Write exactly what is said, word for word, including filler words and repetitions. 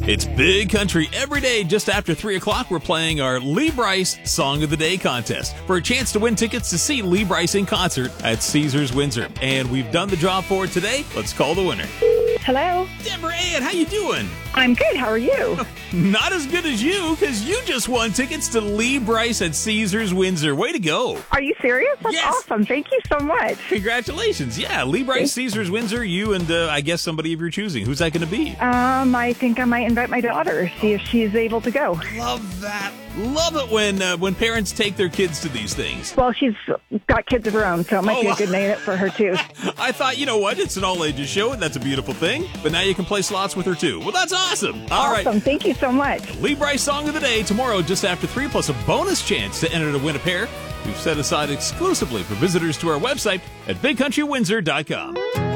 It's Big Country every day. Just after three o'clock, we're playing our Lee Brice Song of the Day contest for a chance to win tickets to see Lee Brice in concert at Caesars Windsor. And we've done the draw for today. Let's call the winner. Hello. Deborah Ann, how you doing? I'm good. How are you? Not as good as you, because you just won tickets to Lee Brice at Caesars Windsor. Way to go. Are you serious? That's Yes. awesome. Thank you so much. Congratulations. Yeah, Lee Brice, Caesars Windsor, you and uh, I guess somebody of your choosing. Who's that going to be? Um, I think I might invite my daughter, see if she's able to go. Love that. Love it when uh, when parents take their kids to these things. Well, she's got kids of her own, so it might Oh, be wow. a good night for her, too. I thought, you know what, it's an all-ages show, and that's a beautiful thing. But now you can play slots with her, too. Well, that's awesome. All right. Awesome. Thank you so much. Lee Brice Song of the Day tomorrow just after three, plus a bonus chance to enter to win a pair we've set aside exclusively for visitors to our website at big country windsor dot com.